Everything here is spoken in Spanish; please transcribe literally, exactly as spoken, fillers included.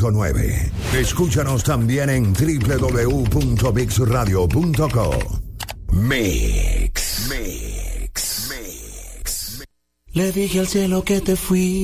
punto nueve. Escúchanos también en doble u doble u doble u punto mix radio punto co. Mix. Mix. Mix. Le dije al cielo que te fui.